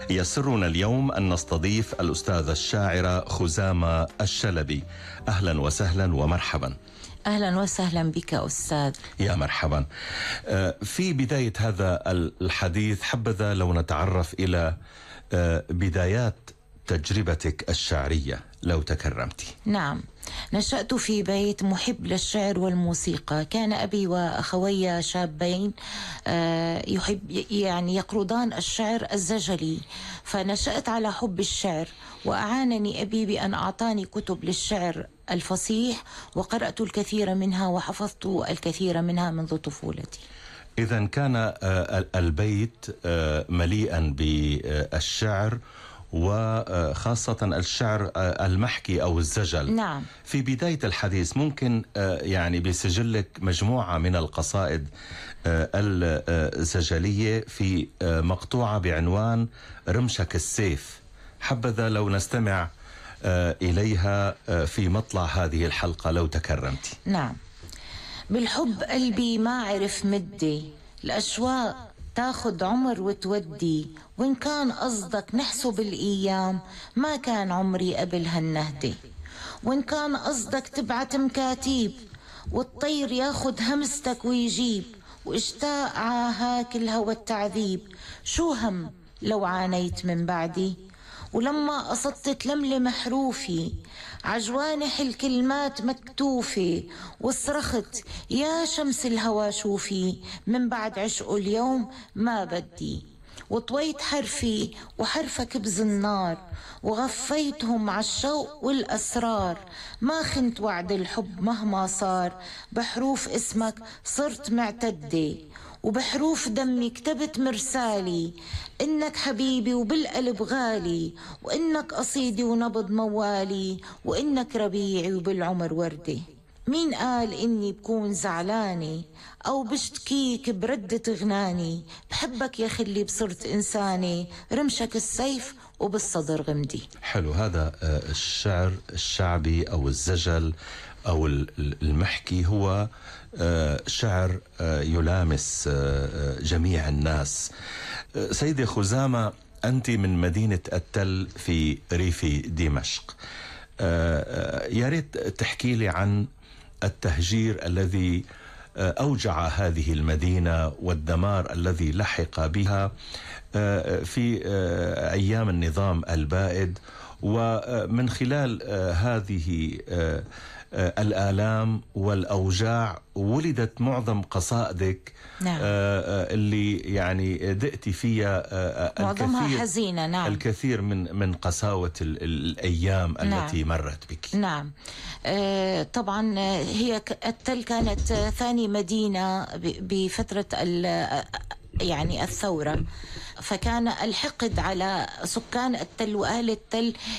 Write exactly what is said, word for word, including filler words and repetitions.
يسرنا اليوم أن نستضيف الأستاذة الشاعرة خزامة الشلبي. أهلا وسهلا ومرحبا. أهلا وسهلا بك أستاذ. يا مرحبا. في بداية هذا الحديث حبذا لو نتعرف إلى بدايات تجربتك الشعرية لو تكرمتي. نعم، نشأت في بيت محب للشعر والموسيقى. كان أبي وأخوي شابين يحب يعني يقرضان الشعر الزجلي، فنشأت على حب الشعر، وأعانني أبي بأن أعطاني كتب للشعر الفصيح، وقرأت الكثير منها وحفظت الكثير منها منذ طفولتي. إذن كان البيت مليئا بالشعر، وخاصة الشعر المحكي أو الزجل. نعم. في بداية الحديث ممكن يعني بسجلك مجموعة من القصائد الزجلية في مقطوعة بعنوان رمشك السيف، حبذا لو نستمع إليها في مطلع هذه الحلقة لو تكرمتي. نعم. بالحب قلبي ما عرف مدي، الأشواق تاخد عمر وتودي، وإن كان قصدك نحسب الأيام ما كان عمري قبل هالنهدي، وإن كان قصدك تبعت مكاتيب والطير ياخد همستك ويجيب، واشتاق عاهاك الهوى التعذيب، شو هم لو عانيت من بعدي، ولما قصدت تلملم حروفي عجوانح الكلمات مكتوفة، وصرخت يا شمس الهوى شوفي، من بعد عشق اليوم ما بدي، وطويت حرفي وحرفك بزنار، وغفيتهم عالشوق والأسرار، ما خنت وعد الحب مهما صار، بحروف اسمك صرت معتدة، وبحروف دمي كتبت مرسالي، إنك حبيبي وبالقلب غالي، وإنك قصيدي ونبض موالي، وإنك ربيعي وبالعمر وردي. مين قال إني بكون زعلاني أو بشتكيك بردة غناني، بحبك يا خلي بصرت إنساني، رمشك السيف وبالصدر غمدي. حلو. هذا الشعر الشعبي أو الزجل أو المحكي هو شعر يلامس جميع الناس. سيدة خزامة، أنت من مدينة التل في ريف دمشق، يا ريت تحكي لي عن التهجير الذي أوجع هذه المدينة والدمار الذي لحق بها في أيام النظام البائد، ومن خلال هذه الآلام والأوجاع ولدت معظم قصائدك. نعم. اللي يعني دقتي فيها معظمها الكثير حزينة. نعم. الكثير من من قساوة الأيام التي نعم. مرت بك. نعم. آه طبعا هي التل كانت ثاني مدينة بفترة يعني الثورة، فكان الحقد على سكان التل وأهل التل